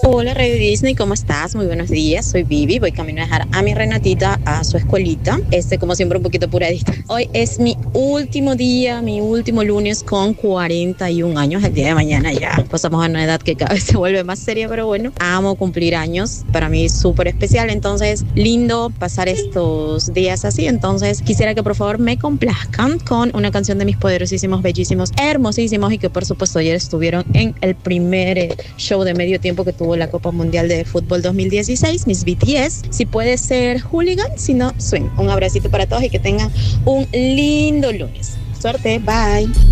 Hola Radio Disney, ¿cómo estás? Muy buenos días, soy Vivi, voy camino a dejar a mi Renatita a su escuelita, como siempre un poquito apuradita. Hoy es mi último día, mi último lunes con 41 años, el día de mañana ya pasamos a una edad que cada vez se vuelve más seria, pero bueno, amo cumplir años, para mí es súper especial, entonces lindo pasar estos días así, entonces quisiera que por favor me complazcan con una canción de mis poderosísimos, bellísimos, hermosísimos y que por supuesto ayer estuvieron en el primer show de medio tiempo que tuvo la Copa Mundial de Fútbol 2016, mis BTS. Si puede ser Hooligan, si no, Swing. Un abracito para todos y que tengan un lindo lunes. Suerte, bye.